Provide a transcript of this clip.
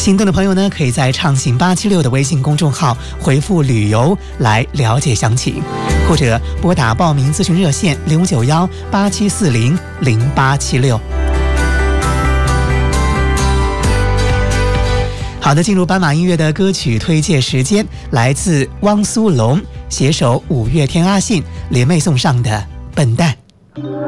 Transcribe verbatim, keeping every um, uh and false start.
心动的朋友呢，可以在畅行八七六的微信公众号回复旅游来了解详情，或者拨打报名咨询热线零五九幺八七四零零八七六。好的，进入斑马音乐的歌曲推荐时间，来自汪苏泷携手五月天阿信联袂送上的《笨蛋》。